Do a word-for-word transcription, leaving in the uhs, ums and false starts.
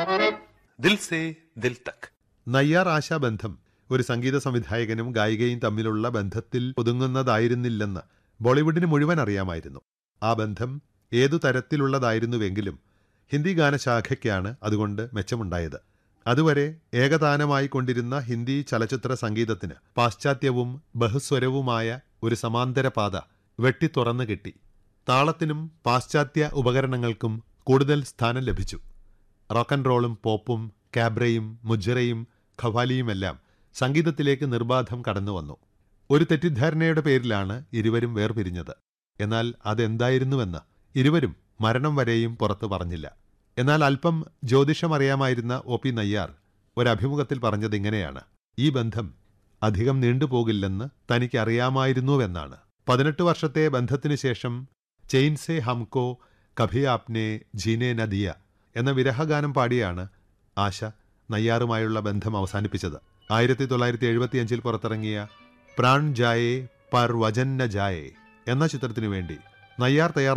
ദിൽ say ദിൽ തക്. നയ്യാർ ആശാബന്ധം ഒരു സംഗീത സംവിധായകനും ഗായികയും തമ്മിലുള്ള ബന്ധത്തിൽ ഒതുങ്ങുന്നതായിരുന്നില്ലെന്ന് ബോളിവുഡിന് മുഴുവൻ അറിയാമായിരുന്നു. ആ ബന്ധം ഏതു തരത്തിലുള്ളതായിരുന്നുവെങ്കിലും ഹിന്ദി ഗാനശാഖയ്ക്കാണ് അതുകൊണ്ട് മെച്ചമുണ്ടായത്. അതുവരെ ഏകതാനമായി കൊണ്ടിരുന്ന ഹിന്ദി ചലച്ചിത്ര സംഗീതത്തിന് പാശ്ചാത്യവും ബഹുസ്വരവുമായ ഒരു സമാന്തര പാത വെട്ടിത്തുറന്നു കിട്ടി. താളത്തിനും പാശ്ചാത്യ ഉപകരണങ്ങൾക്കും കൂടുതൽ സ്ഥാനം ലഭിച്ചു. റോക്ക് ആൻഡ് റോളും പോപ്പും കാബ്രയും മുജ്ജറയും ഖവാലിയുമെല്ലാം സംഗീതത്തിലേക്ക് നിർബാധം കടന്നുവന്നു. ഒരു തെറ്റിദ്ധാരണയുടെ പേരിലാണ് ഇരുവരും വേർപിരിഞ്ഞത്. എന്നാൽ അതെന്തായിരുന്നുവെന്ന് ഇരുവരും മരണം വരെയും പുറത്തു പറഞ്ഞില്ല. എന്നാൽ അല്പം ജ്യോതിഷമറിയാമായിരുന്ന ഒ പി നയ്യാർ ഒരഭിമുഖത്തിൽ പറഞ്ഞതിങ്ങനെയാണ്: ഈ ബന്ധം അധികം നീണ്ടുപോകില്ലെന്ന് തനിക്കറിയാമായിരുന്നുവെന്നാണ്. പതിനെട്ട് വർഷത്തെ ബന്ധത്തിനു ശേഷം ചെയിൻ സേ ഹംകോ കഭി ആപ്നെ ജീനെ ന ദിയ എന്ന വിരഹഗാനം പാടിയാണ് ആശ നയ്യാറുമായുള്ള ബന്ധം അവസാനിപ്പിച്ചത്. ആയിരത്തി തൊള്ളായിരത്തി എഴുപത്തിയഞ്ചിൽ പുറത്തിറങ്ങിയ പ്രാൺ ജായേ പർ വചൻ ന ജായേ എന്ന ചിത്രത്തിനു വേണ്ടി നയ്യാർ തയ്യാറാക്കി